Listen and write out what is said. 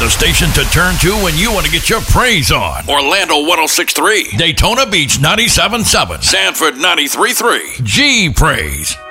the station to turn to when you want to get your praise on. Orlando 106.3, Daytona Beach 97.7, Sanford 93.3. G Praise.